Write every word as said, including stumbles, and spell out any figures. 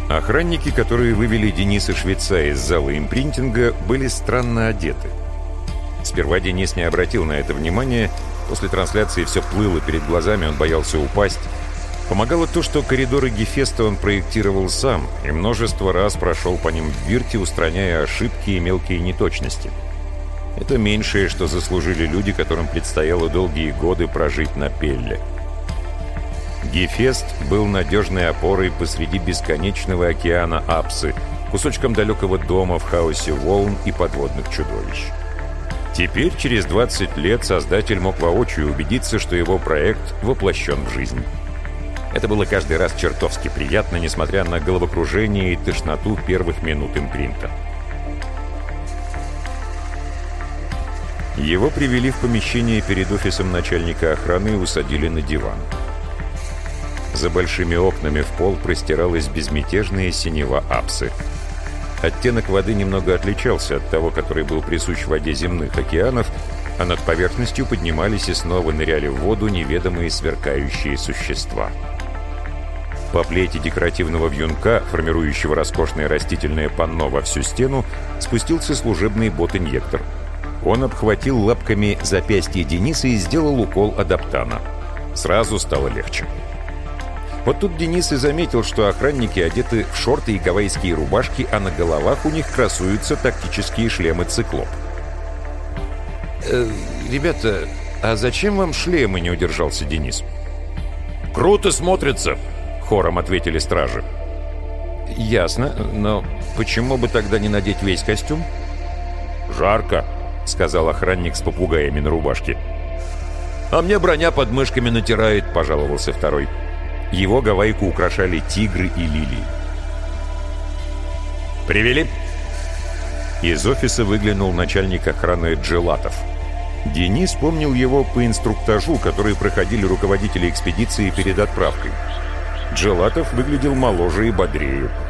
Охранники, которые вывели Дениса Швеца из зала импринтинга, были странно одеты. Сперва Денис не обратил на это внимания. После трансляции все плыло перед глазами, он боялся упасть. Помогало то, что коридоры Гефеста он проектировал сам и множество раз прошел по ним в Вирте, устраняя ошибки и мелкие неточности. Это меньшее, что заслужили люди, которым предстояло долгие годы прожить на Пелле. Гефест был надежной опорой посреди бесконечного океана Апсы, кусочком далекого дома в хаосе волн и подводных чудовищ. Теперь, через двадцать лет, создатель мог воочию убедиться, что его проект воплощен в жизнь. Это было каждый раз чертовски приятно, несмотря на головокружение и тошноту первых минут импринта. Его привели в помещение перед офисом начальника охраны и усадили на диван. За большими окнами в пол простиралась безмятежная синева Апсы. Оттенок воды немного отличался от того, который был присущ воде земных океанов, а над поверхностью поднимались и снова ныряли в воду неведомые сверкающие существа. По плети декоративного вьюнка, формирующего роскошное растительное панно во всю стену, спустился служебный бот-инъектор. Он обхватил лапками запястье Дениса и сделал укол адаптана. Сразу стало легче. Вот тут Денис и заметил, что охранники одеты в шорты и гавайские рубашки, а на головах у них красуются тактические шлемы «Циклоп». «Э, «Ребята, а зачем вам шлемы?» — не удержался Денис. «Круто смотрится!» — хором ответили стражи. «Ясно, но почему бы тогда не надеть весь костюм?» «Жарко», — сказал охранник с попугаями на рубашке. «А мне броня под мышками натирает», — пожаловался второй. Его гавайку украшали тигры и лилии. «Привели?» Из офиса выглянул начальник охраны Джелатов. Денис помнил его по инструктажу, который проходили руководители экспедиции перед отправкой. Джелатов выглядел моложе и бодрее.